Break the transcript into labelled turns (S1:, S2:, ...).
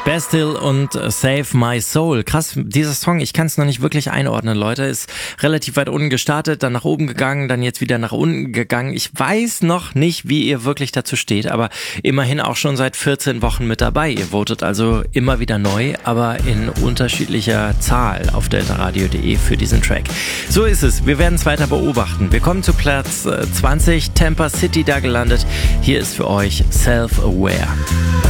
S1: Bastille und Save My Soul. Krass, dieser Song, ich kann es noch nicht wirklich einordnen, Leute. Ist relativ weit unten gestartet, dann nach oben gegangen, dann jetzt wieder nach unten gegangen. Ich weiß noch nicht, wie ihr wirklich dazu steht, aber immerhin auch schon seit 14 Wochen mit dabei. Ihr votet also immer wieder neu, aber in unterschiedlicher Zahl auf deltaradio.de für diesen Track. So ist es, wir werden es weiter beobachten. Wir kommen zu Platz 20, Tampa City da gelandet. Hier ist für euch Self-Aware.